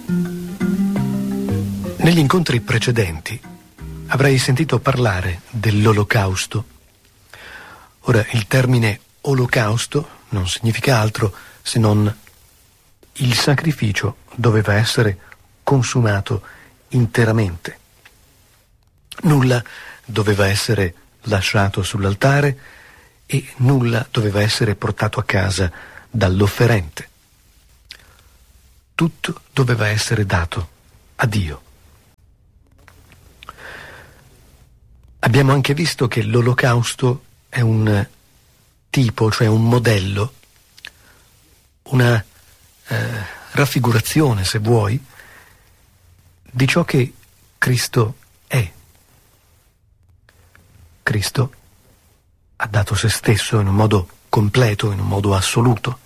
Negli incontri precedenti avrei sentito parlare dell'olocausto. Ora, il termine olocausto non significa altro se non il sacrificio doveva essere consumato interamente. Nulla doveva essere lasciato sull'altare e nulla doveva essere portato a casa dall'offerente. Tutto doveva essere dato a Dio. Abbiamo anche visto che l'olocausto è un tipo, cioè un modello, una raffigurazione, se vuoi, di ciò che Cristo è. Cristo ha dato se stesso in un modo completo, in un modo assoluto.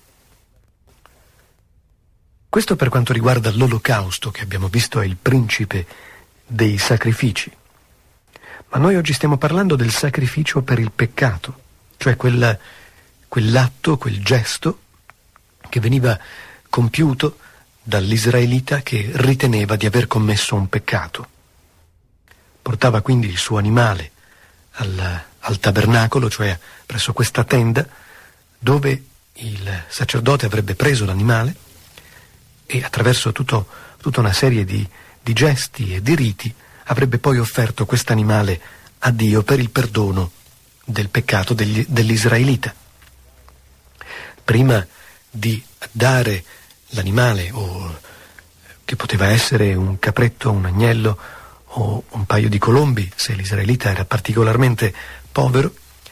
Questo per quanto riguarda l'olocausto, che abbiamo visto è il principe dei sacrifici. Ma noi oggi stiamo parlando del sacrificio per il peccato, cioè quell'atto, quel gesto che veniva compiuto dall'israelita che riteneva di aver commesso un peccato. Portava quindi il suo animale al tabernacolo, cioè presso questa tenda, dove il sacerdote avrebbe preso l'animale e attraverso tutta una serie di gesti e di riti avrebbe poi offerto quest'animale a Dio per il perdono del peccato dell'israelita. Prima di dare l'animale, o che poteva essere un capretto, un agnello o un paio di colombi, se l'israelita era particolarmente povero,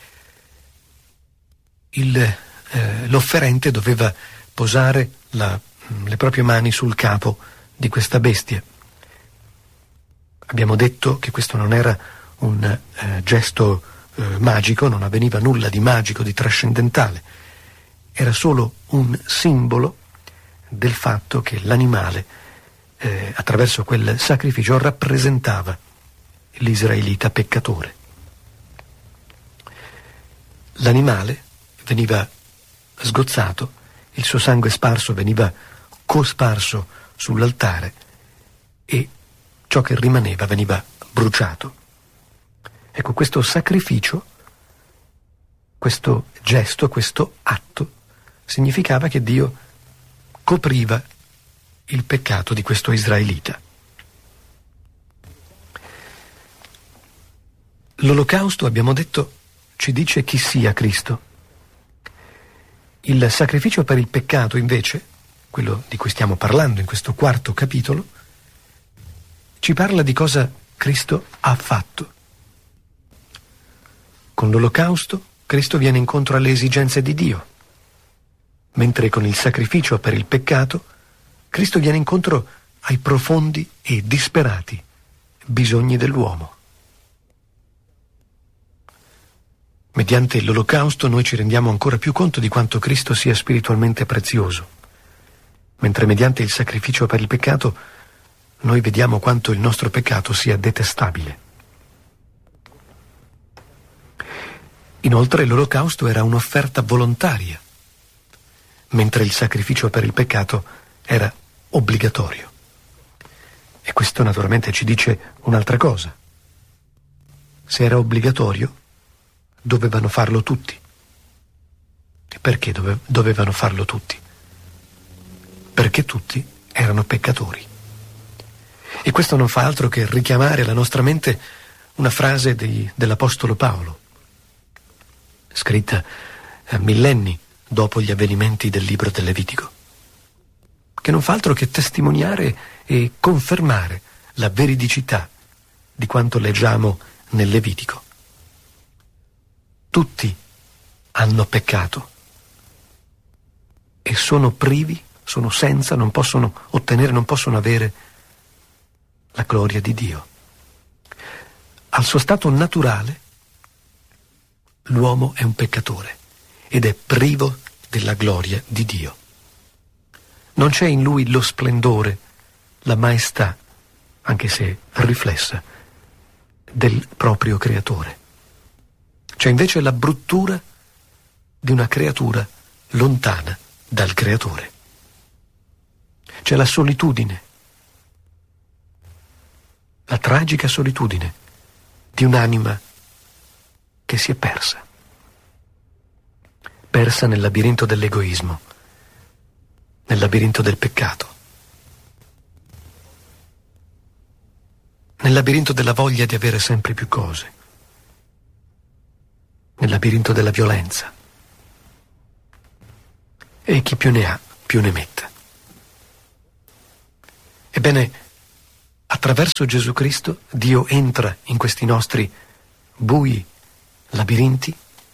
l'offerente doveva posare le proprie mani sul capo di questa bestia. Abbiamo detto che questo non era un gesto magico, non avveniva nulla di magico, di trascendentale. Era solo un simbolo del fatto che l'animale, attraverso quel sacrificio, rappresentava l'israelita peccatore. L'animale veniva sgozzato, il suo sangue sparso veniva cosparso sull'altare e ciò che rimaneva veniva bruciato. Ecco, questo sacrificio, questo gesto, questo atto, significava che Dio copriva il peccato di questo israelita. L'olocausto, abbiamo detto, ci dice chi sia Cristo. Il sacrificio per il peccato, invece, quello di cui stiamo parlando in questo quarto capitolo, ci parla di cosa Cristo ha fatto. Con l'olocausto Cristo viene incontro alle esigenze di Dio, mentre con il sacrificio per il peccato Cristo viene incontro ai profondi e disperati bisogni dell'uomo. Mediante l'olocausto noi ci rendiamo ancora più conto di quanto Cristo sia spiritualmente prezioso, mentre mediante il sacrificio per il peccato noi vediamo quanto il nostro peccato sia detestabile. Inoltre l'olocausto era un'offerta volontaria, mentre il sacrificio per il peccato era obbligatorio. E questo naturalmente ci dice un'altra cosa. Se era obbligatorio, dovevano farlo tutti. E perché dovevano farlo tutti? Perché tutti erano peccatori. E questo non fa altro che richiamare alla nostra mente una frase dell'Apostolo Paolo, scritta millenni dopo gli avvenimenti del libro del Levitico, che non fa altro che testimoniare e confermare la veridicità di quanto leggiamo nel Levitico. Tutti hanno peccato e sono privi, sono senza, non possono ottenere, non possono avere la gloria di Dio. Al suo stato naturale, l'uomo è un peccatore ed è privo della gloria di Dio. Non c'è in lui lo splendore, la maestà, anche se riflessa, del proprio creatore. C'è invece la bruttura di una creatura lontana dal creatore. C'è la solitudine, la tragica solitudine di un'anima che si è persa nel labirinto dell'egoismo, nel labirinto del peccato, nel labirinto della voglia di avere sempre più cose, nel labirinto della violenza. E chi più ne ha, più ne metta. Ebbene, attraverso Gesù Cristo Dio entra in questi nostri bui labirinti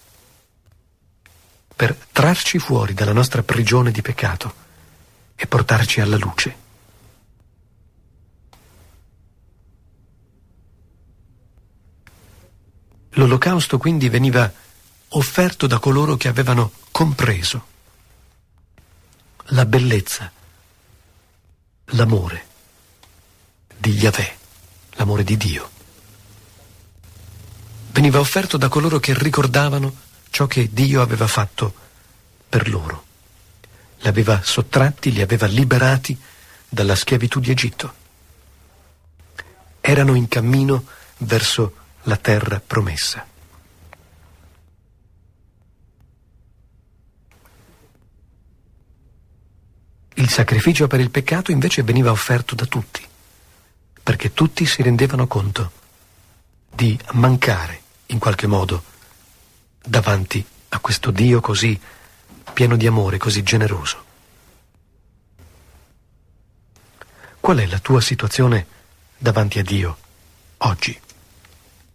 per trarci fuori dalla nostra prigione di peccato e portarci alla luce. L'olocausto quindi veniva offerto da coloro che avevano compreso la bellezza, l'amore di Yahweh, l'amore di Dio. Veniva offerto da coloro che ricordavano ciò che Dio aveva fatto per loro. Li aveva sottratti, li aveva liberati dalla schiavitù di Egitto. Erano in cammino verso la terra promessa. Il sacrificio per il peccato invece veniva offerto da tutti, perché tutti si rendevano conto di mancare in qualche modo davanti a questo Dio così pieno di amore, così generoso. Qual è la tua situazione davanti a Dio oggi?